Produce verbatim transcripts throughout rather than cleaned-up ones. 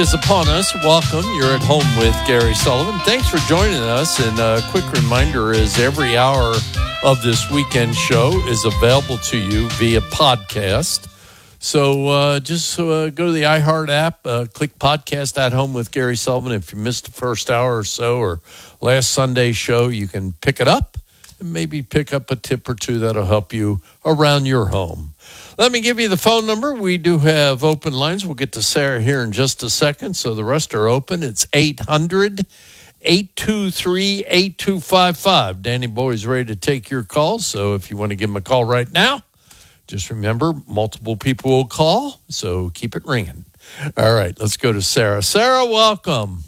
Is upon us. Welcome. You're at home with Gary Sullivan. Thanks for joining us. And a quick reminder is every hour of this weekend show is available to you via podcast. So uh, just uh, go to the iHeart app, uh, click podcast at home with Gary Sullivan. If you missed the first hour or so or last Sunday's show, you can pick it up and maybe pick up a tip or two that'll help you around your home. Let me give you the phone number. We do have open lines. We'll get to Sarah here in just a second, so the rest are open. It's eight hundred, eight two three, eight two five five. Danny Boy's ready to take your calls, so if you want to give him a call right now, just remember, multiple people will call, so keep it ringing. All right, let's go to Sarah. Sarah, welcome.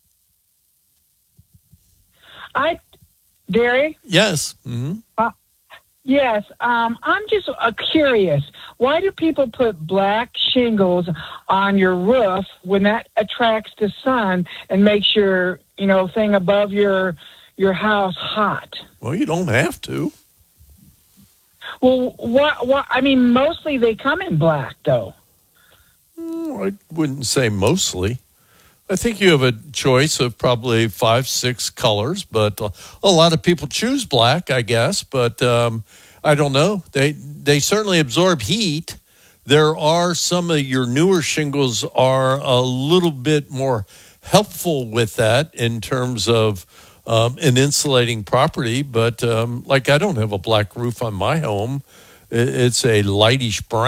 Hi, Gary. Yes. Mm-hmm. Uh, yes. Um, I'm just uh, curious. Why do people put black shingles on your roof when that attracts the sun and makes your, you know, thing above your your house hot? Well, you don't have to. Well, what? What? I mean, mostly they come in black, though. I wouldn't say mostly. I think you have a choice of probably five, six colors, but a lot of people choose black, I guess. But um, I don't know. They they certainly absorb heat. There are some of your newer shingles are a little bit more helpful with that in terms of um, an insulating property. But um, like I don't have a black roof on my home. It's a lightish brown.